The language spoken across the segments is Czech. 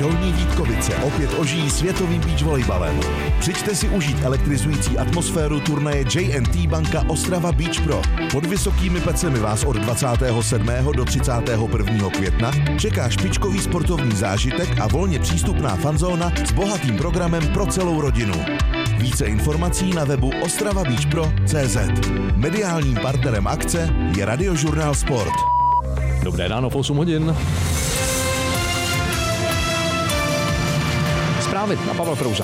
Dolní Vítkovice opět ožijí světovým beach volejbalem. Přijďte si užít elektrizující atmosféru turnaje J&T Banka Ostrava Beach Pro. Pod vysokými pecemi vás od 27. do 31. května čeká špičkový sportovní zážitek a volně přístupná fanzóna s bohatým programem pro celou rodinu. Více informací na webu ostravabeachpro.cz. Mediálním partnerem akce je Radiožurnál Sport. Dobré ráno, 8 hodin. Zprávy a Pavel Prouza.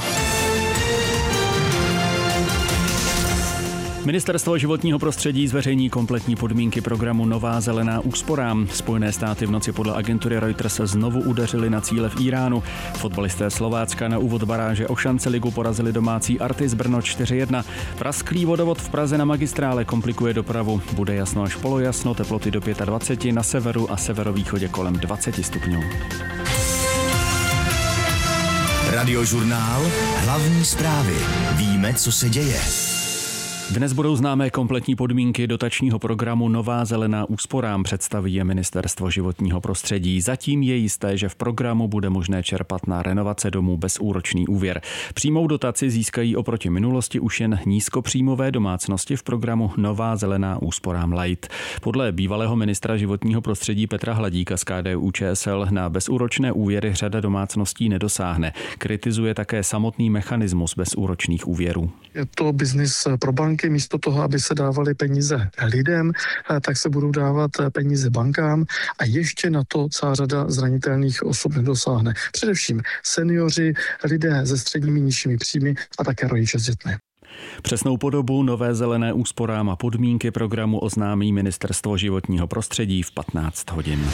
Ministerstvo životního prostředí zveřejní kompletní podmínky programu Nová zelená úsporám. Spojené státy v noci podle agentury Reuters znovu udeřili na cíle v Íránu. Fotbalisté Slovácka na úvod baráže o šance ligu porazili domácí Artis Brno 4-1. Prasklý vodovod v Praze na magistrále komplikuje dopravu. Bude jasno až polojasno, teploty do 25, na severu a severovýchodě kolem 20 stupňů. Radiožurnál, hlavní zprávy. Víme, co se děje. Dnes budou známé kompletní podmínky dotačního programu Nová zelená úsporám, představí je Ministerstvo životního prostředí. Zatím je jisté, že v programu bude možné čerpat na renovace domů bezúročný úvěr. Přímou dotaci získají oproti minulosti už jen nízkopříjmové domácnosti v programu Nová zelená úsporám Light. Podle bývalého ministra životního prostředí Petra Hladíka z KDU-ČSL na bezúročné úvěry řada domácností nedosáhne. Kritizuje také samotný mechanismus bezúročných úvěrů. Je to biznis pro banky. Místo toho, aby se dávaly peníze lidem, tak se budou dávat peníze bankám a ještě na to celá řada zranitelných osob nedosáhne. Především seniori, lidé se středními nižšími příjmy a také rodiče s dětmi. Přesnou podobu Nové zelené úsporám a podmínky programu oznámí Ministerstvo životního prostředí v 15 hodin.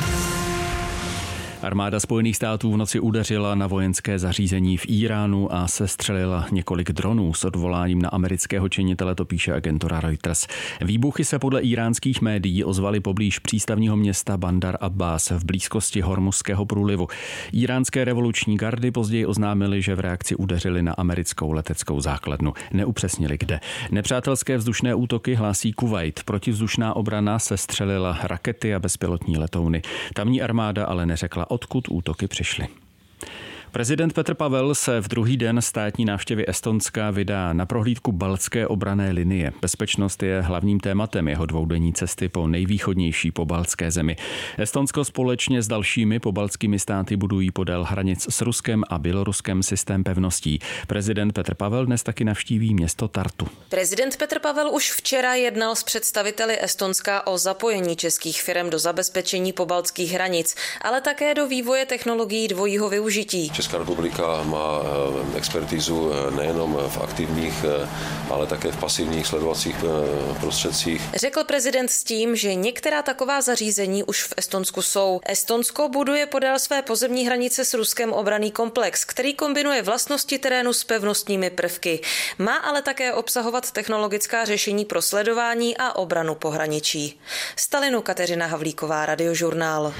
Armáda Spojených států v noci udeřila na vojenské zařízení v Íránu a sestřelila několik dronů s odvoláním na amerického činitele, to píše agentura Reuters. Výbuchy se podle íránských médií ozvaly poblíž přístavního města Bandar Abbas v blízkosti Hormuzského průlivu. Íránské revoluční gardy později oznámili, že v reakci udeřili na americkou leteckou základnu. Neupřesnili kde. Nepřátelské vzdušné útoky hlásí Kuvajt. Protivzdušná obrana sestřelila rakety a bezpilotní letouny. Tamní armáda ale neřekla, odkud útoky přišly. Prezident Petr Pavel se v druhý den státní návštěvy Estonska vydá na prohlídku baltské obranné linie. Bezpečnost je hlavním tématem jeho dvoudenní cesty po nejvýchodnější pobaltské zemi. Estonsko společně s dalšími pobaltskými státy budují podél hranic s Ruskem a Běloruskem systém pevností. Prezident Petr Pavel dnes taky navštíví město Tartu. Prezident Petr Pavel už včera jednal s představiteli Estonska o zapojení českých firem do zabezpečení pobaltských hranic, ale také do vývoje technologií dvojího využití. Česká republika má expertízu nejenom v aktivních, ale také v pasivních sledovacích prostředcích. Řekl prezident s tím, že některá taková zařízení už v Estonsku jsou. Estonsko buduje podél své pozemní hranice s Ruskem obranný komplex, který kombinuje vlastnosti terénu s pevnostními prvky. Má ale také obsahovat technologická řešení pro sledování a obranu pohraničí. Stalinu Kateřina Havlíková, Radiožurnál.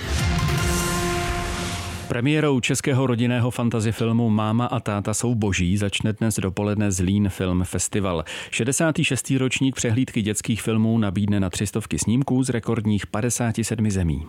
Premiérou českého rodinného fantasy filmu Máma a táta jsou boží začne dnes dopoledne Zlín Film Festival. 66. ročník přehlídky dětských filmů nabídne na 300 snímků z rekordních 57 zemí.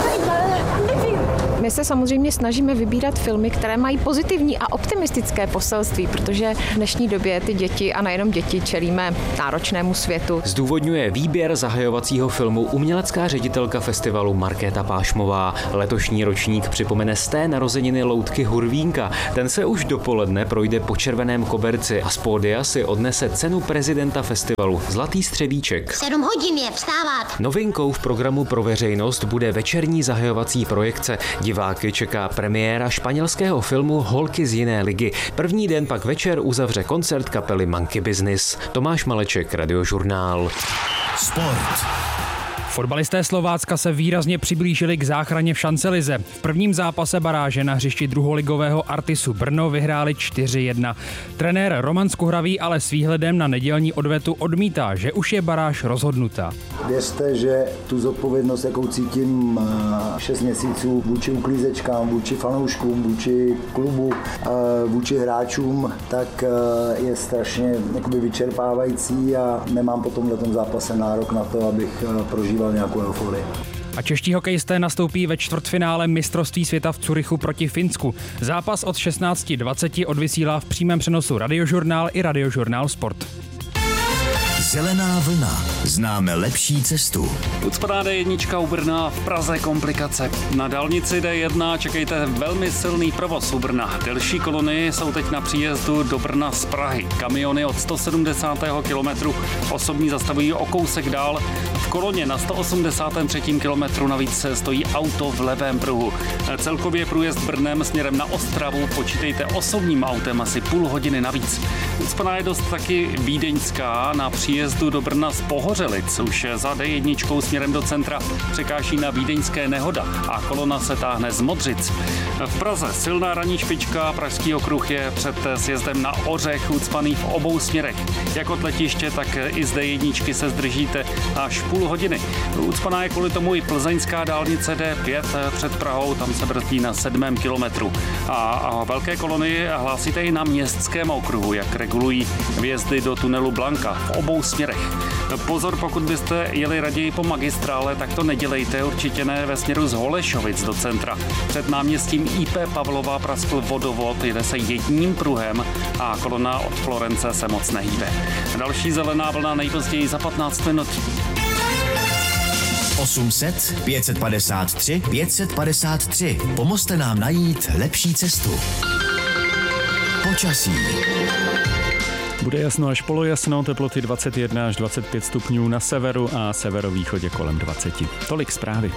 My se samozřejmě snažíme vybírat filmy, které mají pozitivní a optimistické poselství, protože v dnešní době ty děti a nejenom děti čelíme náročnému světu. Zdůvodňuje výběr zahajovacího filmu umělecká ředitelka festivalu Markéta Pášmová. Letošní ročník připomene 100. narozeniny loutky Hurvínka. Ten se už dopoledne projde po červeném koberci a z pódia si odnese cenu prezidenta festivalu Zlatý střevíček. 7 hodin je vstávat. Novinkou v programu pro veřejnost bude večerní zahajovací projekce. Diváky čeká premiéra španělského filmu Holky z jiné ligy. První den pak večer uzavře koncert kapely Monkey Business. Tomáš Maleček, Radiožurnál. Sport. Fotbalisté Slovácka se výrazně přiblížili k záchraně v šancelize. V prvním zápase baráže na hřišti druholigového Artisu Brno vyhráli 4-1. Trenér Roman Skuhravý ale s výhledem na nedělní odvetu odmítá, že už je baráž rozhodnutá. Věřte, že tu zodpovědnost, jakou cítím 6 měsíců vůči uklízečkám, vůči fanouškům, vůči klubu, vůči hráčům, tak je strašně vyčerpávající a nemám po tomhletom zápase nárok na to, abych prožíval nějakou euforii. A čeští hokejisté nastoupí ve čtvrtfinále mistrovství světa v Curychu proti Finsku. Zápas od 16:20 odvysílá v přímém přenosu Radiožurnál i Radiožurnál Sport. Zelená vlna. Známe lepší cestu. Ucpaná D1 u Brna, v Praze komplikace. Na dálnici D1 čekejte velmi silný provoz u Brna. Delší kolony jsou teď na příjezdu do Brna z Prahy. Kamiony od 170. kilometru osobní zastavují o kousek dál. V koloně na 183. kilometru navíc stojí auto v levém pruhu. Celkově průjezd Brnem směrem na Ostravu počítejte osobním autem asi půl hodiny navíc. Ucpaná je dost taky vídeňská. Na příjezdu do Brna z Pohořelic už za D1 směrem do centra překáží na vídeňské Nehoda a kolona se táhne z Modřic. V Praze silná ranní špička, Pražský okruh je před sjezdem na Ořech ucpaný v obou směrech. Jak od letiště, tak i z D1 se zdržíte až půl hodiny. Ucpaná je kvůli tomu i plzeňská dálnice D5 před Prahou, tam se brzdí na 7. kilometru. A velké kolony hlásíte i na městském okruhu, jak regulují vjezdy do tunelu Blanka v obou směrech. Pozor, pokud byste jeli raději po magistrále, tak to nedělejte, určitě ne ve směru z Holešovic do centra. Před náměstím IP Pavlova praskl vodovod, jede se jedním pruhem a kolona od Florence se moc nehýbe. Další zelená vlna nejpozději za 15 minut. 800 553 553. Pomozte nám najít lepší cestu. Počasí. Bude jasno až polojasno, teploty 21 až 25 stupňů na severu a severovýchodě kolem 20. Tolik zprávy.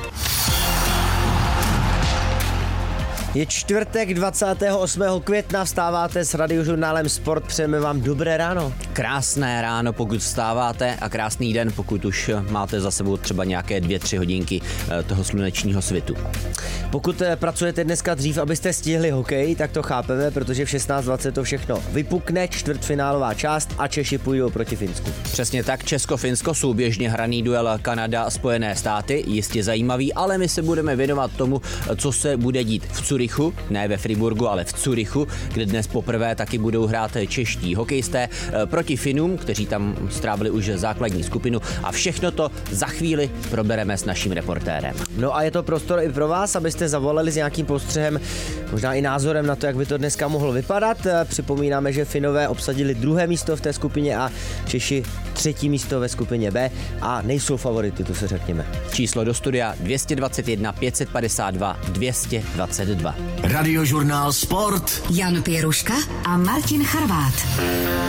Je čtvrtek 28. května, vstáváte s Radiožurnálem Sport, přejeme vám dobré ráno. Krásné ráno, pokud vstáváte, a krásný den, pokud už máte za sebou třeba nějaké 2-3 hodinky toho slunečního svitu. Pokud pracujete dneska dřív, abyste stihli hokej, tak to chápeme, protože v 16:20 to všechno vypukne, čtvrtfinálová část a Češi půjdou proti Finsku. Přesně tak, Česko-Finsko, souběžně hraný duel Kanada a Spojené státy, jistě zajímavý, ale my se budeme věnovat tomu, co se bude dít v Curychu, ne ve Friburgu, ale v Curychu, kde dnes poprvé taky budou hrát čeští hokejisté proti Finům, kteří tam strávili už základní skupinu, a všechno to za chvíli probereme s naším reportérem. No a je to prostor i pro vás, abyste zavolali s nějakým postřehem, možná i názorem na to, jak by to dneska mohlo vypadat. Připomínáme, že Finové obsadili 2. místo v té skupině A, Češi 3. místo ve skupině B a nejsou favority, to se řekněme. Číslo do studia 221 552 222. Radiožurnál Sport. Jan Pěruška a Martin Charvát.